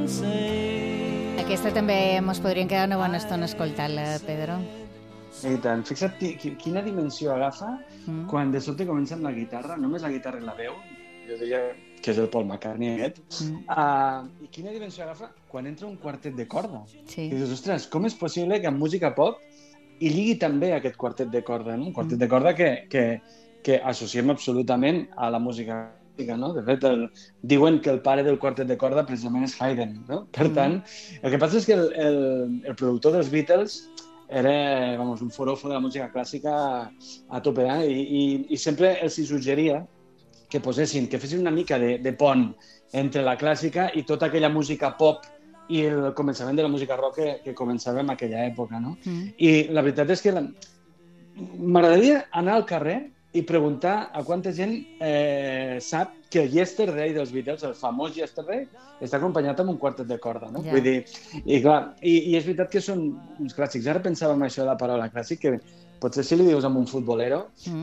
Aquesta també mos podríem quedar una bona estona escoltant-la, Pedro. I tant. Fixa't quina dimensió agafa quan de sobte comença amb la guitarra, només la guitarra i la veu, jo diria que és el Paul McCartney aquest, i quina dimensió agafa quan entra un quartet de corda. Sí. I dius, ostres, com és possible que en música pop hi lligui també aquest quartet de corda, no? Un quartet de corda que associem absolutament a la música, no? De fet, diuen que el pare del quartet de corda precisament és Haydn, no? Per tant, el que passa és que el productor dels Beatles era un forofo de la música clàssica a tope, i sempre els suggeria que fessin una mica de pont entre la clàssica i tota aquella música pop i el començament de la música rock que començava en aquella època, no? I la veritat és que m'agradaria anar al carrer i preguntar a quanta gent sap que el Yesterday dels Beatles, el famós Yesterday, està acompanyat amb un quartet de corda, no? Vull dir, i clar, i és veritat que són uns clàssics. Ara pensava en això de la paraula clàssic, que potser si li dius a un futbolero,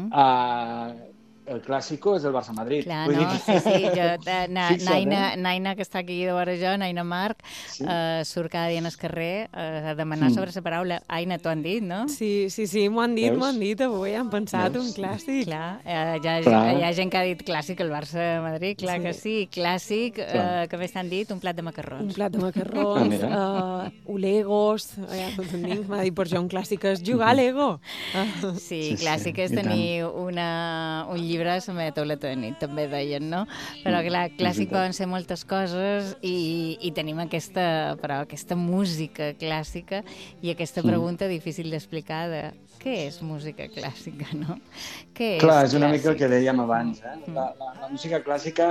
el clàssico és el Barça-Madrid. Clar, no? Sí, Naina, que està aquí de vora jo, Naina Marc, surt cada dia en el carrer a demanar sobre la paraula. Aina, t'ho han dit, no? Sí, m'ho han dit avui, han pensat un clàssic. Clar, hi ha gent que ha dit clàssic el Barça-Madrid, clar que sí, clàssic, que més t'han dit? Un plat de macarrons. Un plat de macarrons, Legos, m'ha dit per jo un clàssic és jugar a Lego. Sí, clàssic és tenir un llibre a la meva tauleta de nit, també deien, no? Però clar, clàssic poden ser moltes coses i tenim aquesta música clàssica i aquesta pregunta difícil d'explicar de què és música clàssica, no? Clar, és una mica el que dèiem abans, La música clàssica,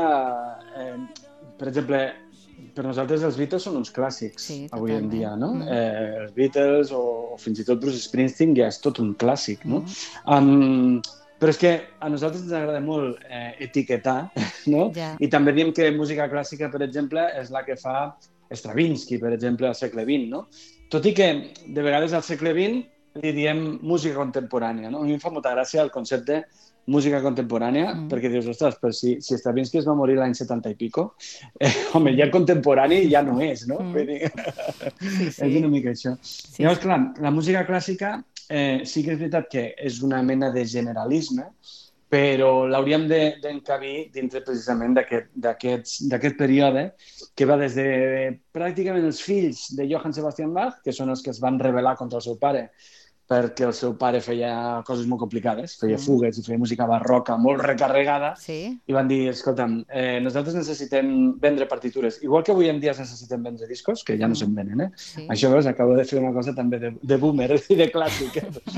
per exemple, per nosaltres els Beatles són uns clàssics avui en dia, no? Els Beatles o fins i tot Bruce Springsteen ja és tot un clàssic, no? Però és que a nosaltres ens agrada molt etiquetar, no? I també diem que música clàssica, per exemple, és la que fa Stravinsky, per exemple, al segle XX, no? Tot i que, de vegades, al segle XX li diem música contemporània, no? A mi em fa molta gràcia el concepte música contemporània, perquè dius, ostres, però si Stravinsky es va morir l'any 70 i pico, home, ja contemporani ja no és, no? Vull dir, és una mica això. Llavors, clar, la música clàssica sí que és veritat que és una mena de generalisme, però l'hauríem d'encabir dintre precisament d'aquest període que va des de pràcticament els fills de Johann Sebastian Bach, que són els que es van rebel·lar contra el seu pare, perquè el seu pare feia coses molt complicades, feia fugues i feia música barroca molt recarregada, i van dir, escolta'm, nosaltres necessitem vendre partitures, igual que avui en dia necessitem vendre discos, que ja no se'n venen, Això, veus, acabo de fer una cosa també de boomer i de clàssic,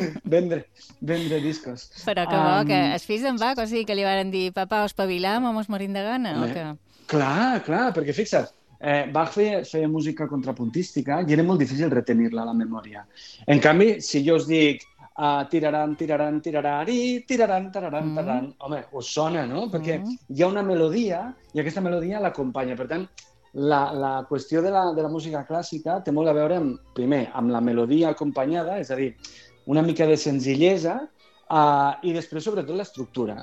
vendre discos. Però que bo, que els fills d'en Bach, o sigui que li van dir, papa, espavilam o mos morim de gana, o què? Clar, perquè fixa't, Bach feia música contrapuntística i era molt difícil retenir-la a la memòria. En canvi, si jo us dic tiraran, tiraran, tirarari, tiraran, tararan, tararan, home, us sona, no? Perquè hi ha una melodia i aquesta melodia l'acompanya. Per tant, la qüestió de la música clàssica té molt a veure, primer, amb la melodia acompanyada, és a dir, una mica de senzillesa i després, sobretot, l'estructura.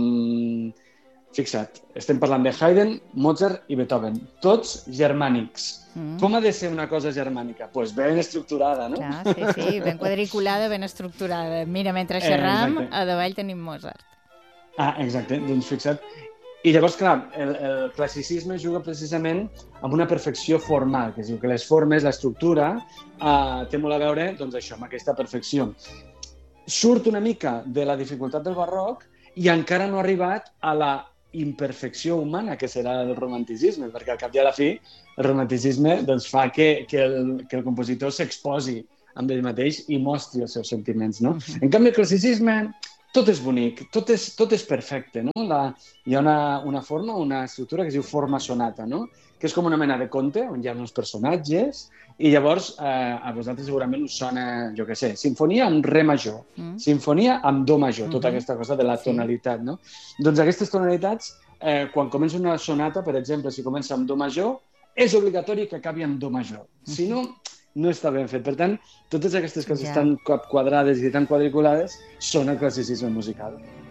Fixa't, estem parlant de Haydn, Mozart i Beethoven, tots germànics. Com ha de ser una cosa germànica? Doncs ben estructurada, no? Clar, sí, ben quadriculada, ben estructurada. Mira, mentre xerram, a davall tenim Mozart. Exacte, doncs fixa't. I llavors, clar, el classicisme juga precisament amb una perfecció formal, que es diu que les formes, l'estructura, té molt a veure, doncs això, amb aquesta perfecció. Surt una mica de la dificultat del barroc i encara no ha arribat a la imperfecció humana, que serà el romanticisme, perquè al cap i a la fi el romanticisme doncs, fa que el compositor s'exposi amb ell mateix i mostri els seus sentiments, no? En canvi, el classicisme, tot és bonic, tot és perfecte, no? Hi ha una forma, una estructura que es diu forma sonata, no? Que és com una mena de conte on hi ha uns personatges i llavors a vosaltres segurament us sona, jo què sé, sinfonia amb re major, sinfonia amb do major, tota aquesta cosa de la tonalitat, no? Doncs aquestes tonalitats, quan comença una sonata, per exemple, si comença amb do major, és obligatori que acabi amb do major. Si no, no està ben fet. Per tant, totes aquestes coses tan quadrades i tan quadriculades són el classicisme musical.